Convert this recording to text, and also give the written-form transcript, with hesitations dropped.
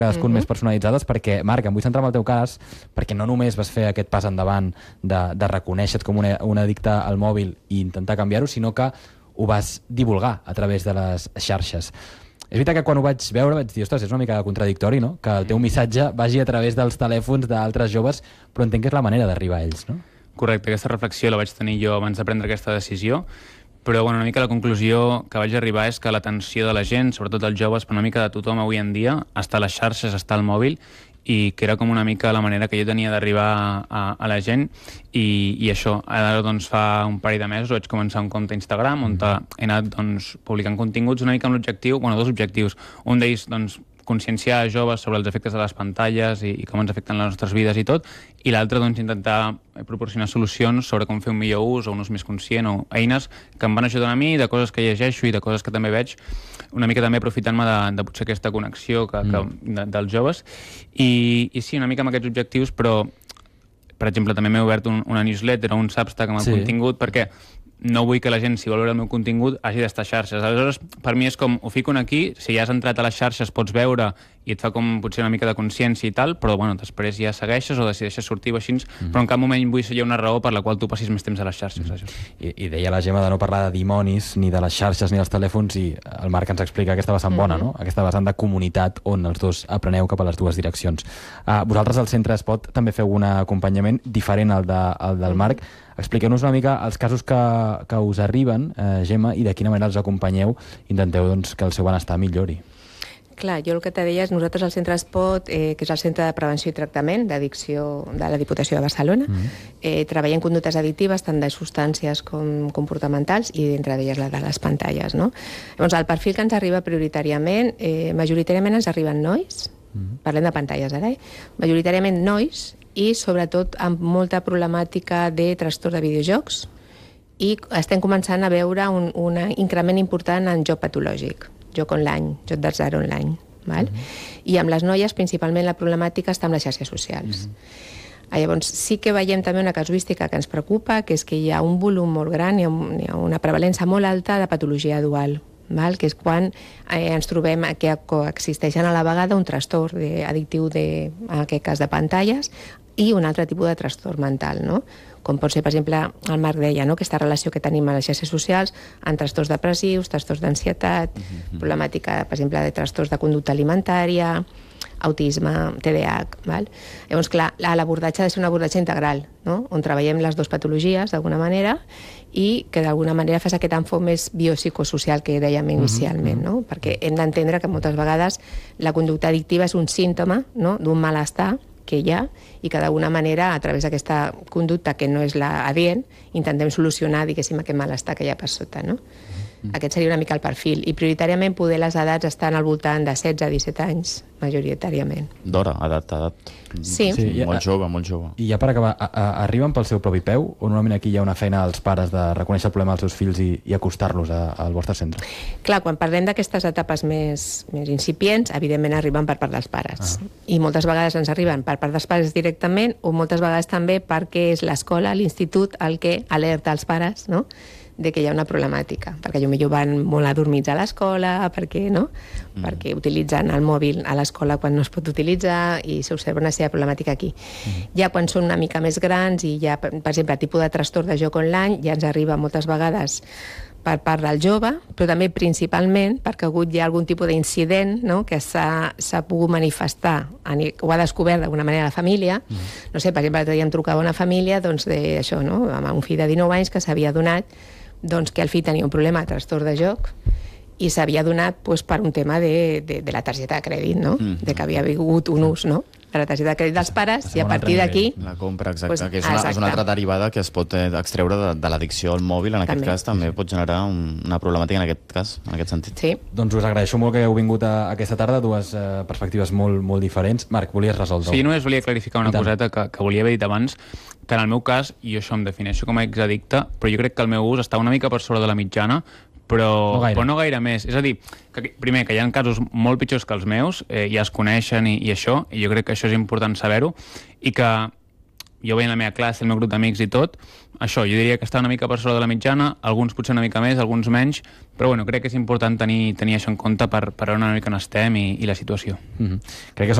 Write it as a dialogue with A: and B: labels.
A: cadascun més personalitzades, perquè, Marc, em vull centrar en el teu cas, perquè no només vas fer aquest pas endavant de reconèixer-te com un addicte al mòbil i intentar canviar-ho, sinó que ho vas divulgar a través de les xarxes. És veritat que quan ho vaig veure vaig dir, ostres, és una mica contradictori, no?, que el teu missatge vagi a través dels telèfons d'altres joves, però entenc que és la manera d'arribar a ells, no?
B: Correcte, aquesta reflexió la vaig tenir jo abans de prendre aquesta decisió, però una mica la conclusió que vaig arribar és que l'atenció de la gent, sobretot els joves, però una mica de tothom avui en dia, està a les xarxes, està al mòbil, i que era com una mica la manera que jo tenia d'arribar a la gent, i això, ara doncs fa un parell de mesos vaig començar un compte Instagram on he anat doncs publicant continguts una mica amb l'objectiu, dos objectius, un d'ells doncs conscienciar joves sobre els efectes de les pantalles i com ens afecten les nostres vides i tot, i l'altre doncs intentar proporcionar solucions sobre com fer un millor ús o un ús més conscient o eines que em van ajudar a mi, de coses que llegeixo i de coses que també veig, una mica també aprofitant-me de potser aquesta connexió dels joves i sí, una mica amb aquests objectius, però per exemple també m'he obert una newsletter o un Substack amb el contingut perquè no vull que la gent, si vol veure el meu contingut, hagi d'estar a xarxes. Aleshores, per mi és com, ho fico aquí, si ja has entrat a les xarxes pots veure i et fa com potser una mica de consciència i tal, però bueno, després ja segueixes o decideixes sortir o així, però en cap moment vull ser una raó per la qual tu passis més temps a les xarxes.
A: I deia la Gemma de no parlar de dimonis, ni de les xarxes ni dels telèfons, i el Marc ens explica aquesta vessant bona, no? Aquesta vessant de comunitat on els dos apreneu cap a les dues direccions. Vosaltres al Centre Espot també feu un acompanyament diferent al del Marc. Expliqueu-nos una mica els casos que us arriben, Gemma, i de quina manera els acompanyeu, intenteu doncs, que el seu benestar millori.
C: Clar, jo el que te deia és nosaltres al Centre Espot, que és el Centre de Prevenció i Tractament d'Addicció de la Diputació de Barcelona, treballem conductes addictives tant de substàncies com comportamentals i entre d'elles la de les pantalles, no? Llavors, el perfil que ens arriba prioritàriament, majoritàriament ens arriben nois, parlem de pantalles ara, majoritàriament nois, i sobretot amb molta problemàtica de trastorn de videojocs, i estem començant a veure un increment important en joc patològic, joc online, joc d'atzar online. I amb les noies principalment la problemàtica està amb les xarxes socials. Llavors sí que veiem també una casuística que ens preocupa, que és que hi ha un volum molt gran, hi ha una prevalença molt alta de patologia dual, que és quan ens trobem que coexisteixen a la vegada un trastorn addictiu, en aquest cas de pantalles, i un altre tipus de trastorn mental, no? Com pot ser, per exemple, el Marc deia, no? Aquesta relació que tenim a les xarxes socials amb trastorns depressius, trastorns d'ansietat, problemàtica, per exemple, de trastorns de conducta alimentària, autisme, TDAH. Llavors, clar, l'abordatge ha de ser un abordatge integral, no? On treballem les dues patologies, d'alguna manera, i que d'alguna manera fas aquest enfocament més biopsicosocial que dèiem inicialment, no? Perquè hem d'entendre que moltes vegades la conducta addictiva és un símptoma, no? D'un malestar que hi ha i que d'alguna manera a través d'aquesta conducta que no és la adient intentem solucionar, diguéssim, aquest malestar que hi ha per sota, no? Aquest seria una mica el perfil. I prioritàriament poder les edats estan al voltant de 16 a 17 anys, majoritàriament.
D: D'hora, edat.
C: Sí.
D: Molt jove, molt jove.
A: I ja per acabar, arriben pel seu propi peu o normalment aquí hi ha una feina dels pares de reconèixer el problema dels seus fills i acostar-los al vostre centre?
C: Clar, quan parlem d'aquestes etapes més incipients, evidentment arriben per part dels pares. I moltes vegades ens arriben per part dels pares directament o moltes vegades també perquè és l'escola, l'institut, el que alerta als pares, no?, de que hi ha una problemàtica, perquè potser van molt adormits a l'escola, perquè utilitzen el mòbil a l'escola quan no es pot utilitzar i s'observa una seva problemàtica aquí. Ja quan són una mica més grans i ja, per exemple, el tipus de trastorn de joc online ja ens arriba moltes vegades per part del jove, però també principalment perquè ha hagut ja algun tipus d'incident, no?, que s'ha pogut manifestar o ha descobert d'alguna manera la família. No sé, per exemple, l'altre dia em trucava una família d'això, no?, amb un fill de 19 anys que s'havia donat que el fill tenia un problema de trastorn de joc i s'havia donat per un tema de la targeta de crèdit, no?, de que havia hagut un ús, no?, de la targeta de crèdit dels pares, i a partir d'aquí...
D: La compra, exacte, que és una altra derivada que es pot extreure de l'addicció al mòbil, en aquest cas també pot generar una problemàtica en aquest cas, en aquest sentit.
C: Sí.
A: Doncs us agraeixo molt que heu vingut aquesta tarda, dues perspectives molt diferents. Marc, volies resoldre-ho?
B: Sí, només volia clarificar una coseta que volia haver dit abans, que en el meu cas, i jo això em defineixo com a exaddicte, però jo crec que el meu ús està una mica per sobre de la mitjana, però no gaire més. És a dir, primer, que hi ha casos molt pitjors que els meus, ja es coneixen i això, i jo crec que això és important saber-ho, i que jo veient la meva classe, el meu grup d'amics i tot, això, jo diria que està una mica per sobre de la mitjana, alguns potser una mica més, alguns menys, però bueno, crec que és important tenir això en compte per veure una mica on estem i la situació.
A: Crec que